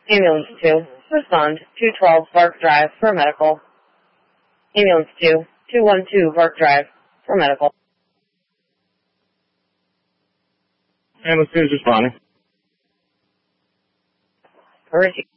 Ambulance 2, respond 212 Park Drive for medical. Ambulance 2, 212 Park Drive for medical. Ambulance 2 is responding. Receive.